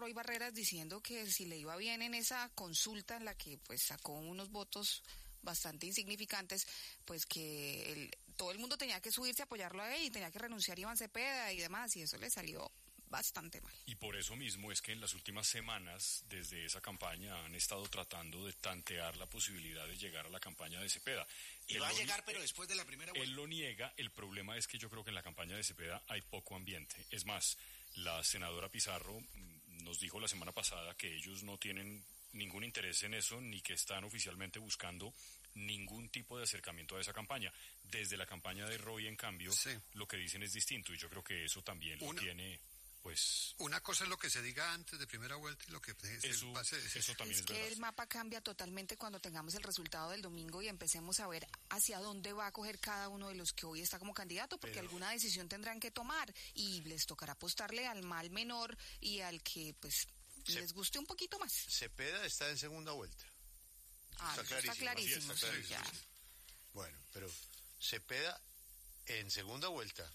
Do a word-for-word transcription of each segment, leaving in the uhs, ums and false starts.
Roy Barreras diciendo que si le iba bien en esa consulta en la que pues sacó unos votos bastante insignificantes, pues que el, todo el mundo tenía que subirse a apoyarlo a él y tenía que renunciar Iván Cepeda y demás, y eso le salió bastante mal. Y por eso mismo es que en las últimas semanas, desde esa campaña, han estado tratando de tantear la posibilidad de llegar a la campaña de Cepeda. Y él va a llegar, pero después de la primera vuelta. Él lo niega. El problema es que yo creo que en la campaña de Cepeda hay poco ambiente. Es más, la senadora Pizarro nos dijo la semana pasada que ellos no tienen ningún interés en eso, ni que están oficialmente buscando ningún tipo de acercamiento a esa campaña. Desde la campaña de Roy, en cambio, sí, lo que dicen es distinto, y yo creo que eso también Una, lo tiene, pues... Una cosa es lo que se diga antes de primera vuelta y lo que se eso, pase. Eso también es, es que verdad. El mapa cambia totalmente cuando tengamos el resultado del domingo y empecemos a ver hacia dónde va a coger cada uno de los que hoy está como candidato, porque Pero... alguna decisión tendrán que tomar y les tocará apostarle al mal menor y al que, pues... Se, les guste un poquito más. Cepeda está en segunda vuelta. Ah, está, clarísimo. está clarísimo. Está clarísimo. Sí, bueno, pero Cepeda en segunda vuelta,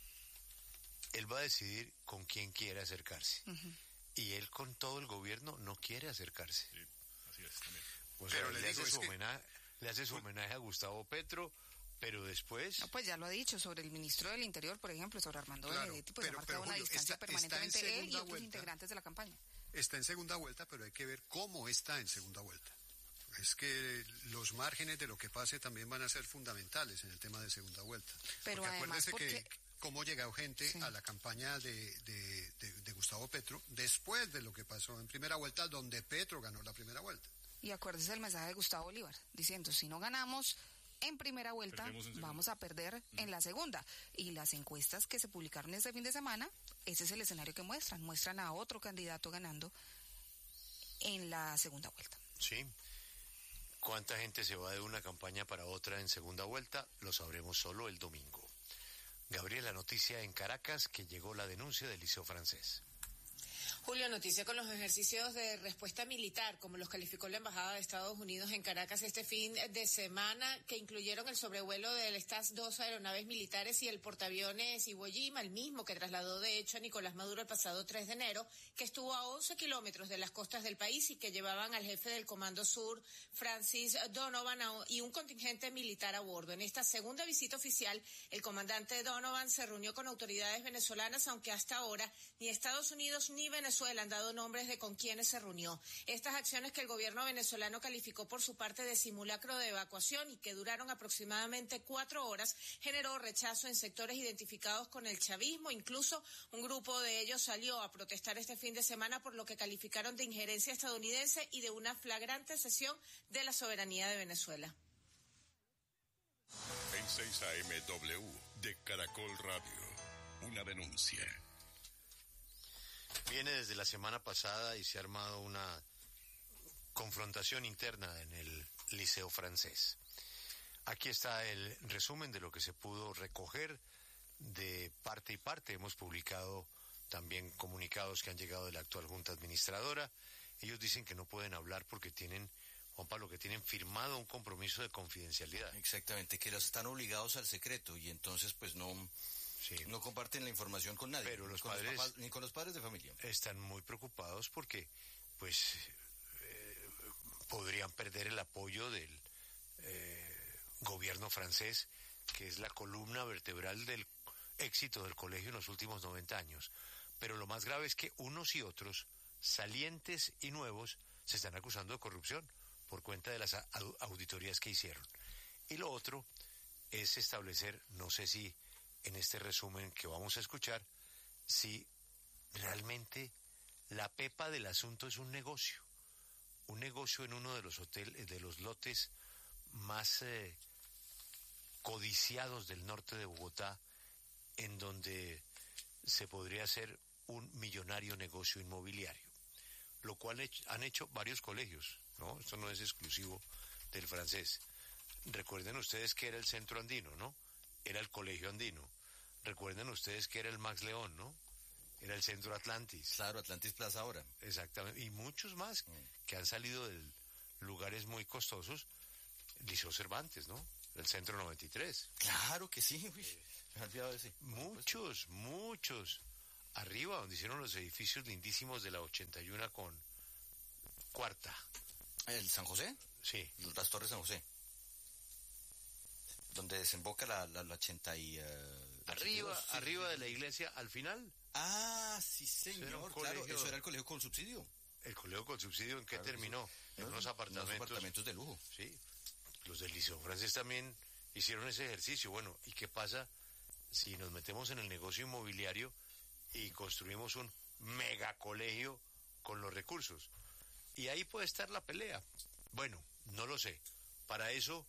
él va a decidir con quién quiere acercarse. Uh-huh. Y él con todo el gobierno no quiere acercarse. Sí, así es también. O sea, pero le, le, hace su homenaje, que... le hace su homenaje a Gustavo Petro, pero después... No, pues ya lo ha dicho sobre el ministro del Interior, por ejemplo, sobre Armando claro, Benedetti, pues pero, ha marcado pero, Julio, una distancia está, permanentemente está él y otros vuelta, integrantes de la campaña. Está en segunda vuelta, pero hay que ver cómo está en segunda vuelta. Es que los márgenes de lo que pase también van a ser fundamentales en el tema de segunda vuelta. Pero porque además, acuérdese porque... que cómo llegó gente sí. a la campaña de, de, de, de Gustavo Petro después de lo que pasó en primera vuelta, donde Petro ganó la primera vuelta. Y acuérdese el mensaje de Gustavo Bolívar, diciendo, si no ganamos en primera vuelta, en vamos a perder mm. en la segunda. Y las encuestas que se publicaron este fin de semana, ese es el escenario que muestran. Muestran a otro candidato ganando en la segunda vuelta. Sí. ¿Cuánta gente se va de una campaña para otra en segunda vuelta? Lo sabremos solo el domingo. Gabriela, noticia en Caracas que llegó la denuncia del Liceo Francés. Julio, noticia con los ejercicios de respuesta militar, como los calificó la Embajada de Estados Unidos en Caracas este fin de semana, que incluyeron el sobrevuelo de estas dos aeronaves militares y el portaaviones Iwo Jima, el mismo que trasladó de hecho a Nicolás Maduro el pasado tres de enero, que estuvo a once kilómetros de las costas del país y que llevaban al jefe del Comando Sur, Francis Donovan, y un contingente militar a bordo. En esta segunda visita oficial, el comandante Donovan se reunió con autoridades venezolanas, aunque hasta ahora ni Estados Unidos ni Venezuela han dado nombres de con quienes se reunió. Estas acciones que el gobierno venezolano calificó por su parte de simulacro de evacuación y que duraron aproximadamente cuatro horas, generó rechazo en sectores identificados con el chavismo. Incluso un grupo de ellos salió a protestar este fin de semana por lo que calificaron de injerencia estadounidense y de una flagrante cesión de la soberanía de Venezuela. En seis A M W de Caracol Radio, una denuncia. Viene desde la semana pasada y se ha armado una confrontación interna en el Liceo Francés. Aquí está el resumen de lo que se pudo recoger de parte y parte. Hemos publicado también comunicados que han llegado de la actual Junta Administradora. Ellos dicen que no pueden hablar porque tienen, Juan Pablo, que tienen firmado un compromiso de confidencialidad. Exactamente, que los están obligados al secreto y entonces pues no... Sí. No comparten la información con nadie, pero los con padres, los papás, ni con los padres de familia. Están muy preocupados porque, pues, eh, podrían perder el apoyo del eh, gobierno francés, que es la columna vertebral del éxito del colegio en los últimos noventa años. Pero lo más grave es que unos y otros, salientes y nuevos, se están acusando de corrupción por cuenta de las auditorías que hicieron. Y lo otro es establecer, no sé si en este resumen que vamos a escuchar, si realmente la pepa del asunto es un negocio, un negocio en uno de los hoteles, de los lotes más eh, codiciados del norte de Bogotá, en donde se podría hacer un millonario negocio inmobiliario, lo cual han hecho varios colegios, ¿no? Esto no es exclusivo del Francés. Recuerden ustedes que era el Centro Andino, ¿no? Era el Colegio Andino. Recuerden ustedes que era el Max León, ¿no? Era el Centro Atlantis. Claro, Atlantis Plaza ahora. Exactamente. Y muchos más mm. que han salido de lugares muy costosos. Liceo Cervantes, ¿no? El Centro noventa y tres. Claro que sí. Uy, me he olvidado de ese. Muchos, muchos arriba, donde hicieron los edificios lindísimos de la ochenta y uno con cuarta. ¿El San José? Sí. Las Torres San José. Donde desemboca la, la, la ochenta y... Uh, la arriba, ochenta y dos, arriba sí. de la iglesia, al final. Ah, sí, señor, eso claro, colegio, eso era el colegio con subsidio. ¿El colegio con subsidio en qué Claro, terminó? sí. En unos apartamentos. Unos apartamentos de lujo. Sí, los del Liceo Francés también hicieron ese ejercicio. Bueno, ¿y qué pasa si nos metemos en el negocio inmobiliario y construimos un megacolegio con los recursos? Y ahí puede estar la pelea. Bueno, no lo sé. Para eso,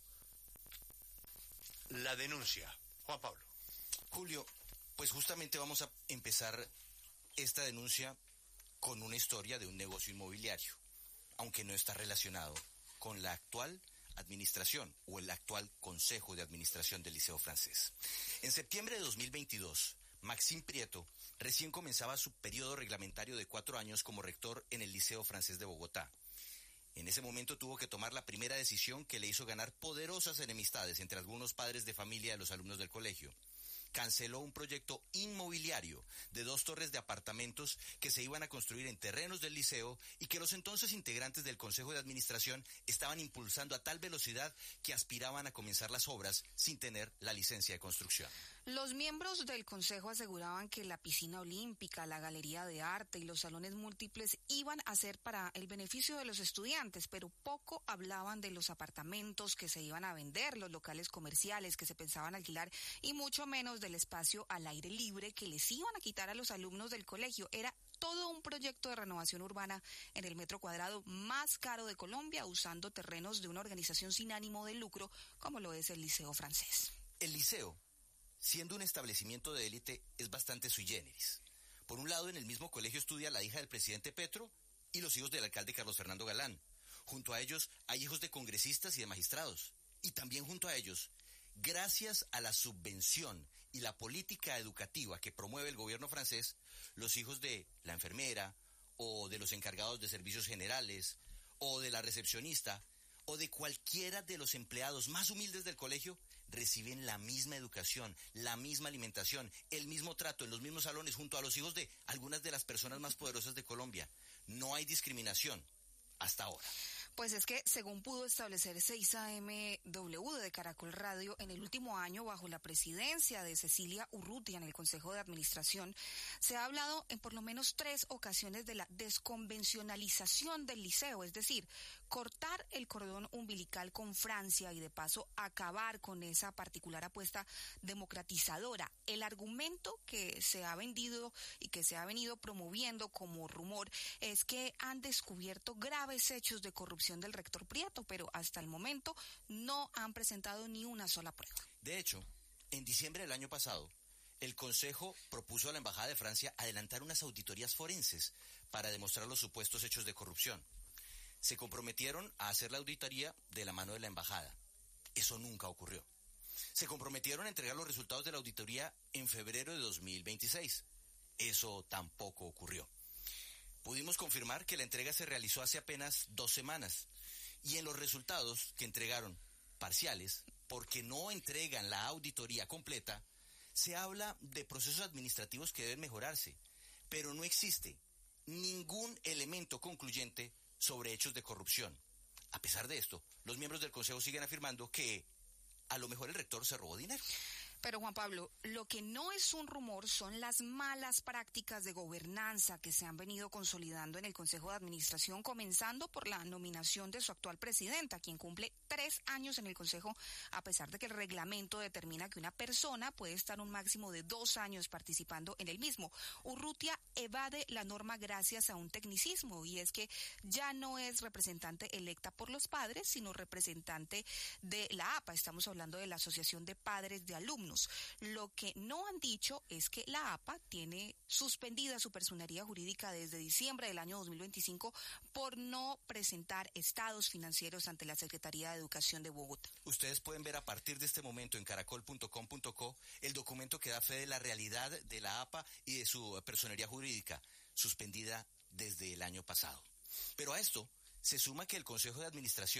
la denuncia. Juan Pablo. Julio, pues justamente vamos a empezar esta denuncia con una historia de un negocio inmobiliario, aunque no está relacionado con la actual administración o el actual Consejo de Administración del Liceo Francés. En septiembre de dos mil veintidós, Maxime Prieto recién comenzaba su periodo reglamentario de cuatro años como rector en el Liceo Francés de Bogotá. En ese momento tuvo que tomar la primera decisión que le hizo ganar poderosas enemistades entre algunos padres de familia de los alumnos del colegio. Canceló un proyecto inmobiliario de dos torres de apartamentos que se iban a construir en terrenos del liceo y que los entonces integrantes del Consejo de Administración estaban impulsando a tal velocidad que aspiraban a comenzar las obras sin tener la licencia de construcción. Los miembros del Consejo aseguraban que la piscina olímpica, la galería de arte y los salones múltiples iban a ser para el beneficio de los estudiantes, pero poco hablaban de los apartamentos que se iban a vender, los locales comerciales que se pensaban alquilar y mucho menos del espacio al aire libre que les iban a quitar a los alumnos del colegio. Era todo un proyecto de renovación urbana en el metro cuadrado más caro de Colombia, usando terrenos de una organización sin ánimo de lucro como lo es el Liceo Francés. El liceo, siendo un establecimiento de élite, es bastante sui generis. Por un lado, en el mismo colegio estudia la hija del presidente Petro y los hijos del alcalde Carlos Fernando Galán. Junto a ellos hay hijos de congresistas y de magistrados. Y también junto a ellos, gracias a la subvención y la política educativa que promueve el gobierno francés, los hijos de la enfermera o de los encargados de servicios generales o de la recepcionista o de cualquiera de los empleados más humildes del colegio reciben la misma educación, la misma alimentación, el mismo trato en los mismos salones junto a los hijos de algunas de las personas más poderosas de Colombia. No hay discriminación hasta ahora. Pues es que, según pudo establecer seis A M W de Caracol Radio, en el último año, bajo la presidencia de Cecilia Urrutia en el Consejo de Administración, se ha hablado en por lo menos tres ocasiones de la desconvencionalización del liceo, es decir, cortar el cordón umbilical con Francia y de paso acabar con esa particular apuesta democratizadora. El argumento que se ha vendido y que se ha venido promoviendo como rumor es que han descubierto graves hechos de corrupción del rector Prieto, pero hasta el momento no han presentado ni una sola prueba. De hecho, en diciembre del año pasado, el Consejo propuso a la Embajada de Francia adelantar unas auditorías forenses para demostrar los supuestos hechos de corrupción. Se comprometieron a hacer la auditoría de la mano de la Embajada. Eso nunca ocurrió. Se comprometieron a entregar los resultados de la auditoría en febrero de dos mil veintiséis. Eso tampoco ocurrió. Pudimos confirmar que la entrega se realizó hace apenas dos semanas y en los resultados que entregaron parciales, porque no entregan la auditoría completa, se habla de procesos administrativos que deben mejorarse, pero no existe ningún elemento concluyente sobre hechos de corrupción. A pesar de esto, los miembros del Consejo siguen afirmando que a lo mejor el rector se robó dinero. Pero Juan Pablo, lo que no es un rumor son las malas prácticas de gobernanza que se han venido consolidando en el Consejo de Administración, comenzando por la nominación de su actual presidenta, quien cumple tres años en el Consejo, a pesar de que el reglamento determina que una persona puede estar un máximo de dos años participando en el mismo. Urrutia evade la norma gracias a un tecnicismo, y es que ya no es representante electa por los padres, sino representante de la A P A. Estamos hablando de la Asociación de Padres de Alumnos. Lo que no han dicho es que la A P A tiene suspendida su personería jurídica desde diciembre del año dos mil veinticinco por no presentar estados financieros ante la Secretaría de Educación de Bogotá. Ustedes pueden ver a partir de este momento en caracol punto com punto co el documento que da fe de la realidad de la A P A y de su personería jurídica, suspendida desde el año pasado. Pero a esto se suma que el Consejo de Administración,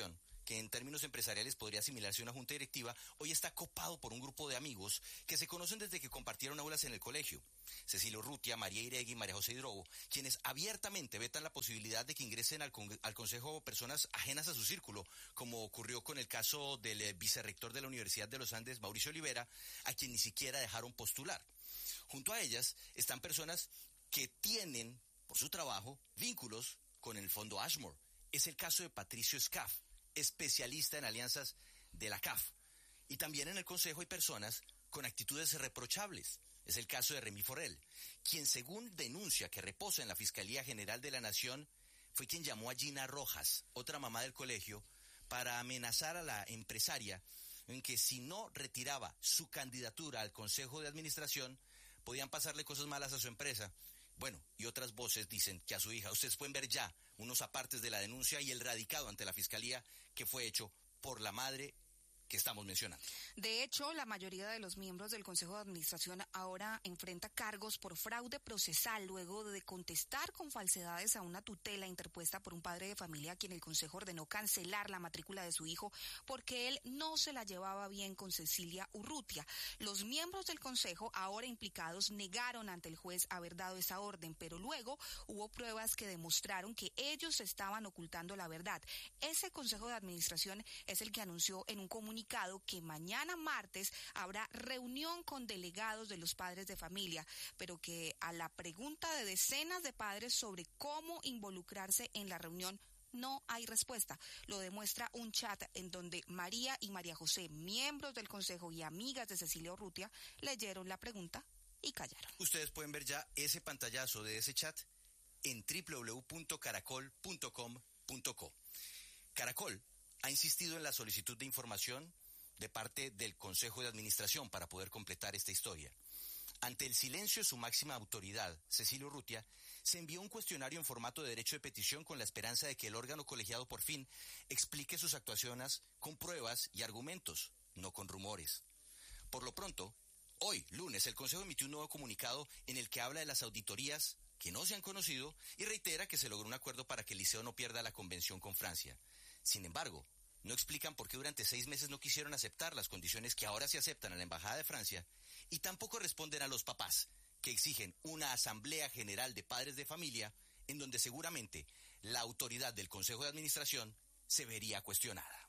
que en términos empresariales podría asimilarse a una junta directiva, hoy está copado por un grupo de amigos que se conocen desde que compartieron aulas en el colegio. Cecilio Urrutia, María Iregui y María José Hidrobo, quienes abiertamente vetan la posibilidad de que ingresen al, con, al Consejo personas ajenas a su círculo, como ocurrió con el caso del eh, vicerrector de la Universidad de los Andes, Mauricio Olivera, a quien ni siquiera dejaron postular. Junto a ellas están personas que tienen, por su trabajo, vínculos con el Fondo Ashmore. Es el caso de Patricio Scaff, especialista en alianzas de la C A F. Y también en el Consejo hay personas con actitudes reprochables. Es el caso de Remy Forel, quien según denuncia que reposa en la Fiscalía General de la Nación, fue quien llamó a Gina Rojas, otra mamá del colegio, para amenazar a la empresaria en que si no retiraba su candidatura al Consejo de Administración, podían pasarle cosas malas a su empresa. Bueno, y otras voces dicen que a su hija. Ustedes pueden ver ya unos apartes de la denuncia y el radicado ante la Fiscalía que fue hecho por la madre que estamos mencionando. De hecho, la mayoría de los miembros del Consejo de Administración ahora enfrenta cargos por fraude procesal luego de contestar con falsedades a una tutela interpuesta por un padre de familia a quien el Consejo ordenó cancelar la matrícula de su hijo porque él no se la llevaba bien con Cecilia Urrutia. Los miembros del Consejo ahora implicados negaron ante el juez haber dado esa orden, pero luego hubo pruebas que demostraron que ellos estaban ocultando la verdad. Ese Consejo de Administración es el que anunció en un comunicado que mañana martes habrá reunión con delegados de los padres de familia, pero que a la pregunta de decenas de padres sobre cómo involucrarse en la reunión no hay respuesta. Lo demuestra un chat en donde María y María José, miembros del consejo y amigas de Cecilia Urrutia, leyeron la pregunta y callaron. Ustedes pueden ver ya ese pantallazo de ese chat en doble u doble u doble u punto caracol punto com punto co. Caracol ha insistido en la solicitud de información de parte del Consejo de Administración para poder completar esta historia. Ante el silencio de su máxima autoridad, Cecilio Urrutia, se envió un cuestionario en formato de derecho de petición con la esperanza de que el órgano colegiado por fin explique sus actuaciones con pruebas y argumentos, no con rumores. Por lo pronto, hoy, lunes, el Consejo emitió un nuevo comunicado en el que habla de las auditorías que no se han conocido y reitera que se logró un acuerdo para que el Liceo no pierda la convención con Francia. Sin embargo, no explican por qué durante seis meses no quisieron aceptar las condiciones que ahora se aceptan en la Embajada de Francia y tampoco responden a los papás, que exigen una asamblea general de padres de familia en donde seguramente la autoridad del Consejo de Administración se vería cuestionada.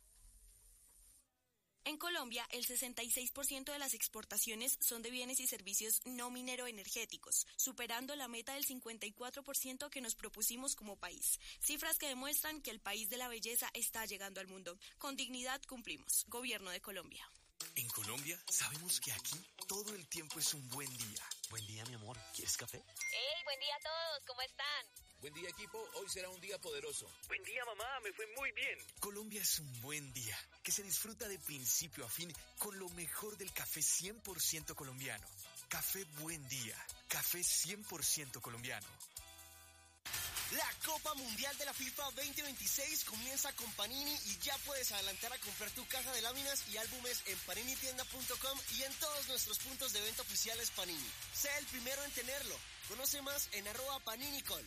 En Colombia, el sesenta y seis por ciento de las exportaciones son de bienes y servicios no minero-energéticos, superando la meta del cincuenta y cuatro por ciento que nos propusimos como país. Cifras que demuestran que el país de la belleza está llegando al mundo. Con dignidad cumplimos. Gobierno de Colombia. En Colombia sabemos que aquí todo el tiempo es un buen día. Buen día, mi amor. ¿Quieres café? ¡Hey! Buen día a todos. ¿Cómo están? Buen día, equipo. Hoy será un día poderoso. Buen día, mamá. Me fue muy bien. Colombia es un buen día que se disfruta de principio a fin con lo mejor del café cien por ciento colombiano. Café Buen Día. Café cien por ciento colombiano. La Copa Mundial de la FIFA veinte veintiséis comienza con Panini y ya puedes adelantar a comprar tu caja de láminas y álbumes en panini tienda punto com y en todos nuestros puntos de venta oficiales Panini. Sé el primero en tenerlo. Conoce más en arroba paninicol.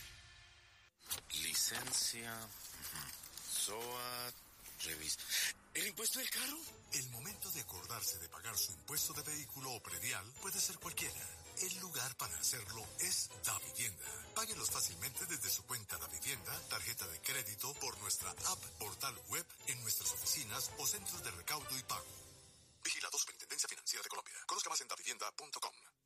Licencia, S O A, revista. ¿El impuesto del carro? El momento de acordarse de pagar su impuesto de vehículo o predial puede ser cualquiera. El lugar para hacerlo es Davivienda. Páguelos fácilmente desde su cuenta Davivienda, tarjeta de crédito, por nuestra app, portal web, en nuestras oficinas o centros de recaudo y pago. Vigilado Superintendencia Financiera de Colombia. Conozca más en davivienda punto com.